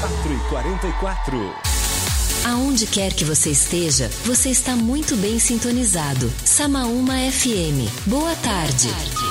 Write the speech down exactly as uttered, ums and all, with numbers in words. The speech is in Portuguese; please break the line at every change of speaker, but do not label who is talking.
quatro e quarenta e quatro.
Aonde quer que você esteja, você está muito bem sintonizado. Samaúma F M. Boa tarde.